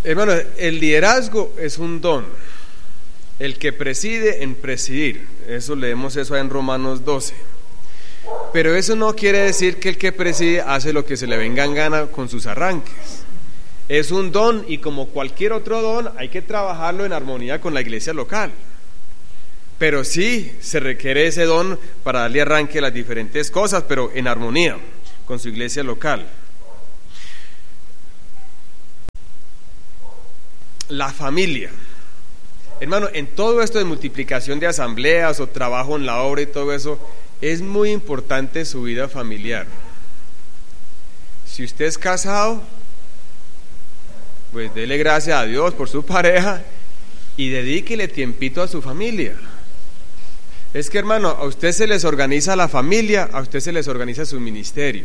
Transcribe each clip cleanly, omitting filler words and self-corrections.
Hermano, el liderazgo es un don. El que preside en presidir. Eso leemos eso en Romanos 12. Pero eso no quiere decir que el que preside hace lo que se le venga en gana con sus arranques. Es un don y como cualquier otro don hay que trabajarlo en armonía con la iglesia local. Pero sí se requiere ese don para darle arranque a las diferentes cosas, pero en armonía con su iglesia local. La familia. Hermano, en todo esto de multiplicación de asambleas o trabajo en la obra y todo eso, es muy importante su vida familiar. Si usted es casado, pues dele gracias a Dios por su pareja y dedíquele tiempito a su familia. Es que, hermano, a usted se les organiza la familia, a usted se les organiza su ministerio.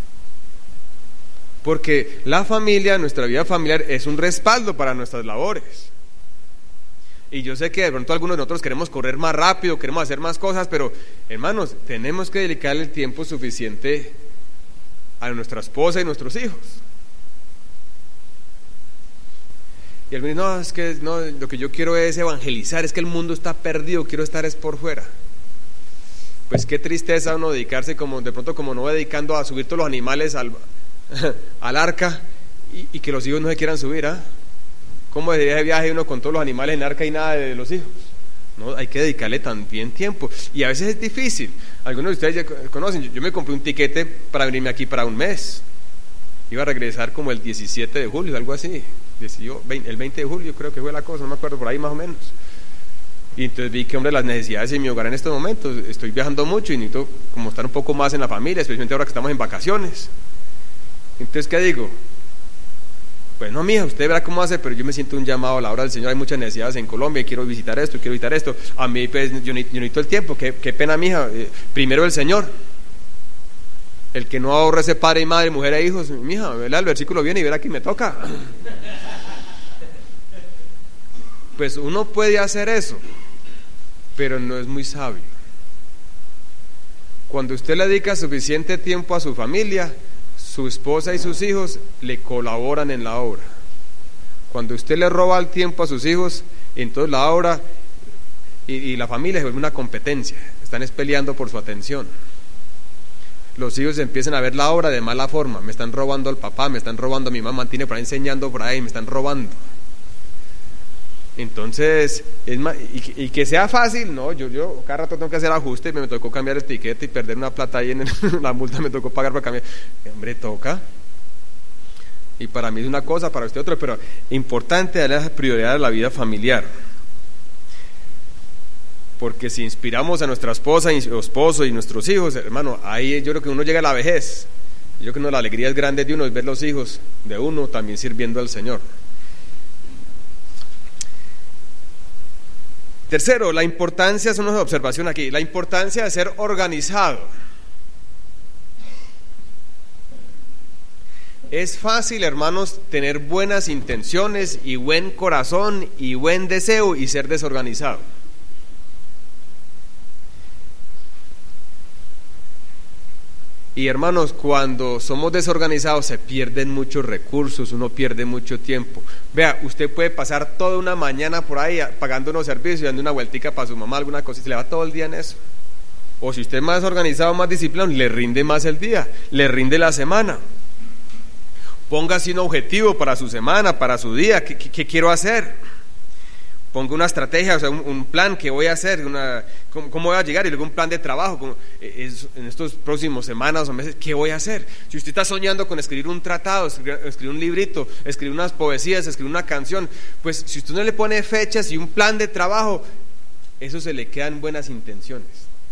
Porque la familia, nuestra vida familiar, es un respaldo para nuestras labores. Y yo sé que de pronto algunos de nosotros queremos correr más rápido, queremos hacer más cosas, pero hermanos, tenemos que dedicarle el tiempo suficiente a nuestra esposa y nuestros hijos. Y él me dice, no, es que no, lo que yo quiero es evangelizar, es que el mundo está perdido, quiero estar es por fuera. Pues qué tristeza uno dedicarse como de pronto como no dedicando a subir todos los animales al arca y que los hijos no se quieran subir, ¿ah? ¿Cómo sería ese viaje uno con todos los animales en arca y nada de los hijos? No, hay que dedicarle también tiempo y a veces es difícil. Algunos de ustedes ya conocen, yo me compré un tiquete para venirme aquí para un mes. Iba a regresar como el 17 de julio, algo así. El 20 de julio creo que fue la cosa, no me acuerdo, por ahí más o menos. Y entonces vi que, hombre, las necesidades en mi hogar en estos momentos, estoy viajando mucho y necesito como estar un poco más en la familia, especialmente ahora que estamos en vacaciones. Entonces, ¿qué digo? Pues no, mija, usted verá cómo hace, pero yo me siento un llamado a la obra del Señor. Hay muchas necesidades en Colombia, quiero visitar esto, quiero visitar esto. A mí, pues, yo necesito el tiempo, qué pena, mija. Primero el Señor. El que no ahorra ese padre y madre, mujer e hijos, mija, ¿verdad? El versículo viene y verá que me toca. Pues uno puede hacer eso, pero no es muy sabio. Cuando usted le dedica suficiente tiempo a su familia, su esposa y sus hijos le colaboran en la obra. Cuando usted le roba el tiempo a sus hijos, entonces la obra y la familia se vuelve una competencia, están peleando por su atención. Los hijos empiezan a ver la obra de mala forma, me están robando al papá, me están robando a mi mamá, mantiene por ahí enseñando por ahí, me están robando. Entonces, y que sea fácil, no, yo cada rato tengo que hacer ajustes, me tocó cambiar el tiquete y perder una plata ahí en la multa, me tocó pagar para cambiar. Hombre, toca. Y para mí es una cosa, para usted otra, pero importante darle prioridad a la vida familiar. Porque si inspiramos a nuestra esposa y esposo y nuestros hijos, hermano, ahí yo creo que uno llega a la vejez. Yo creo que la alegría es grande de uno es ver los hijos de uno también sirviendo al Señor. Tercero, la importancia, es una observación aquí, la importancia de ser organizado. Es fácil, hermanos, tener buenas intenciones y buen corazón y buen deseo y ser desorganizado. Y hermanos, cuando somos desorganizados se pierden muchos recursos, uno pierde mucho tiempo. Vea, usted puede pasar toda una mañana por ahí pagando unos servicios y dando una vueltica para su mamá, alguna cosa, y se le va todo el día en eso. O si usted es más organizado, más disciplinado, le rinde más el día, le rinde la semana. Póngase un objetivo para su semana, para su día, ¿qué quiero hacer? Ponga una estrategia, o sea, un plan que voy a hacer, cómo voy a llegar, y luego un plan de trabajo, en estos próximos semanas o meses, ¿qué voy a hacer? Si usted está soñando con escribir un tratado, escribir un librito, escribir unas poesías, escribir una canción, pues si usted no le pone fechas y un plan de trabajo, eso se le quedan buenas intenciones.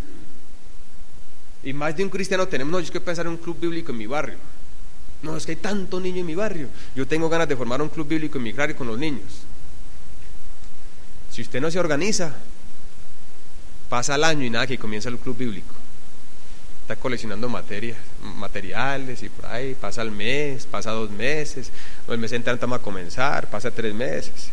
Y más de un cristiano tenemos, no, yo que pensar en un club bíblico en mi barrio. No, es que hay tanto niño en mi barrio. Yo tengo ganas de formar un club bíblico en mi barrio con los niños. Si usted no se organiza, pasa el año y nada que comienza el club bíblico. Está coleccionando materiales y por ahí, pasa el mes, pasa 2 meses, o el mes entrante vamos a comenzar, pasa 3 meses.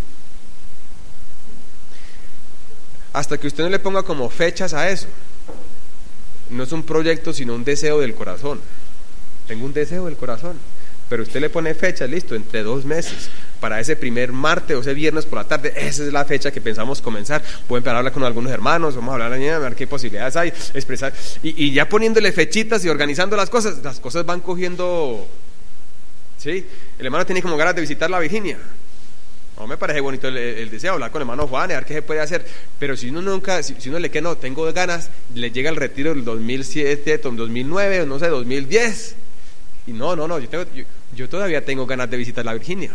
Hasta que usted no le ponga como fechas a eso. No es un proyecto, sino un deseo del corazón. Tengo un deseo del corazón, pero usted le pone fechas, listo, entre 2 meses. para ese primer martes o ese viernes por la tarde, esa es la fecha que pensamos comenzar. Voy a empezar a hablar con algunos hermanos, vamos a hablar a ver qué posibilidades hay, expresar, y ya poniéndole fechitas y organizando las cosas van cogiendo, ¿sí? El hermano tiene como ganas de visitar la Virginia. No me parece bonito el deseo, hablar con el hermano Juan y a ver qué se puede hacer, pero si uno le queda, no, tengo ganas, le llega el retiro del 2007, 2009, no sé, 2010, y no, yo todavía tengo ganas de visitar la Virginia.